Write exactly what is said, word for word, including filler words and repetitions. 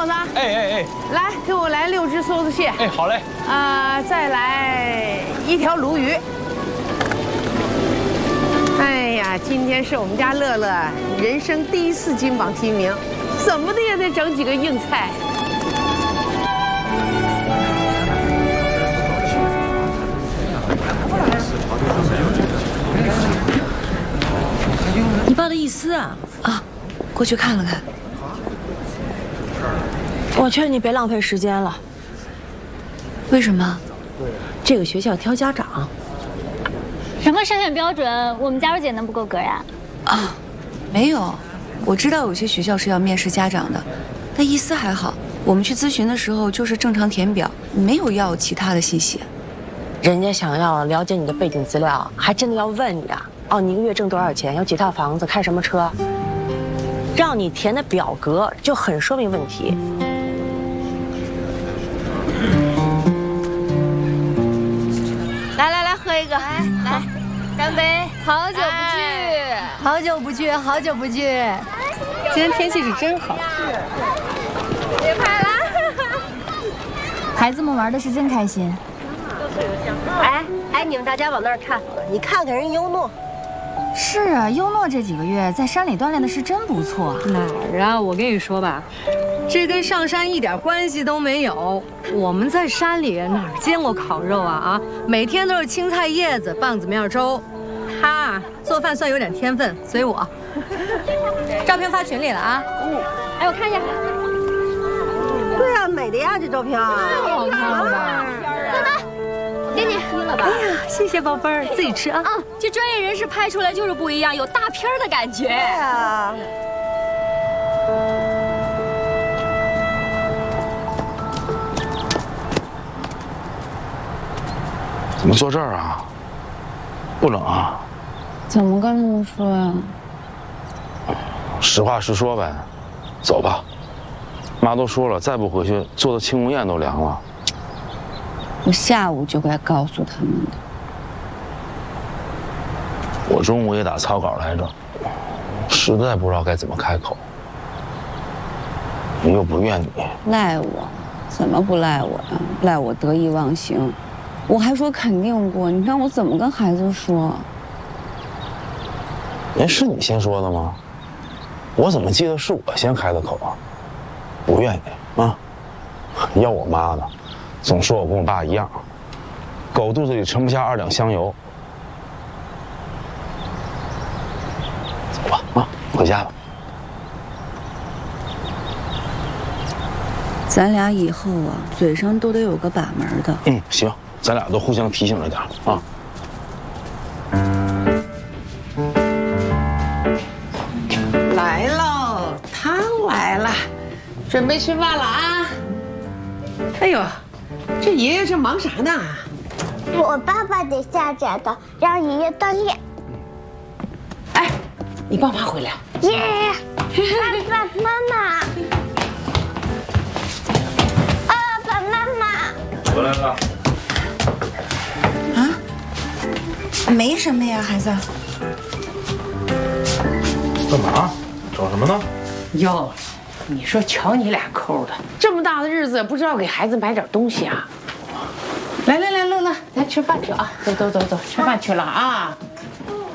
胖子， 哎哎哎， 来给我来六只梭子蟹。 哎，好嘞。 啊，再来一条鲈鱼。哎呀，今天是我们家乐乐人生第一次金榜题名，怎么的也得整几个硬菜。 你报的意思啊？ 啊，过去看了看。 我劝你别浪费时间了。 为什么？ 这个学校挑家长。 什么筛选标准？我们加入姐能不够格呀？ 啊，没有。我知道有些学校是要面试家长的，但意思还好。我们去咨询的时候就是正常填表，没有要其他的信息。 人家想要了解你的背景资料，还真的要问你啊。哦，你一个月挣多少钱？有几套房子？开什么车？让你填的表格就很说明问题。 来来来，喝一个，来来，干杯！好久不聚，好久不聚，好久不聚。 今天天气是真好。 别拍了，孩子们玩的是真开心。 哎哎，你们大家往那儿看，你看看人优诺。 是啊，优诺这几个月在山里锻炼的是真不错。 哪儿啊？我跟你说吧，这跟上山一点关系都没有。我们在山里哪儿见过烤肉啊啊！每天都是青菜叶子、棒子面粥。他做饭算有点天分，随我。照片发群里了啊。 嗯，哎，我看一下。 对啊，美的呀，这照片。 太好看了吧！ 哥哥。给你吃了吧？ 哎呀，谢谢宝贝儿，自己吃啊。 啊，这专业人士拍出来就是不一样，有大片的感觉。 对啊。 怎么坐这儿啊？不冷啊？ 怎么跟他们说呀？ 实话实说呗。走吧。妈都说了，再不回去，做的庆功宴都凉了。 我下午就该告诉他们的。 我中午也打草稿来着，实在不知道该怎么开口。你又不怨你， 赖我？怎么不赖我呀？赖我得意忘形。我还说肯定过，你让我怎么跟孩子说？ 人是你先说的吗？我怎么记得是我先开的口啊？不怨你啊！要我妈呢，总说我跟我爸一样，狗肚子里盛不下二两香油。走吧，啊，回家吧。 咱俩以后啊，嘴上都得有个把门的。 嗯，行，咱俩都互相提醒着点啊。 来喽，汤来了，准备吃饭了啊！哎呦，这爷爷这忙啥呢？ 我爸爸得下载的，让爷爷锻炼。 哎，你爸妈回来。 耶！爸爸妈妈，爸爸妈妈回来了。 啊？没什么呀，孩子。 干嘛？找什么呢？ 哟，你说瞧你俩抠的，这么大的日子不知道给孩子买点东西啊？来来来，乐乐，来吃饭去啊！走走走走，吃饭去了啊！